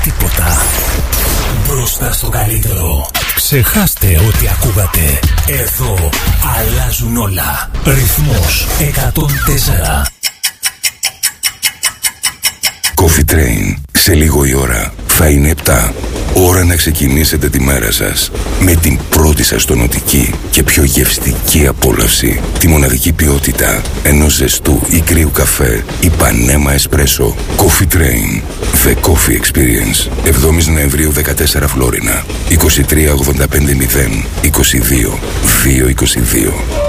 τίποτα μπροστά στο καλύτερο. Ξεχάστε ό,τι ακούγατε. Εδώ αλλάζουν όλα. Ρυθμός 104. Coffee Train. Σε λίγο η ώρα θα είναι 7. Ώρα να ξεκινήσετε τη μέρα σας με την πρώτη σας τονωτική και πιο γευστική απόλαυση. Τη μοναδική ποιότητα ενός ζεστού ή κρύου καφέ ή πανέμα εσπρέσο. Coffee Train. The Coffee Experience. 7 Νοεμβρίου 14 Φλόρινα. 23 85 0 22 222.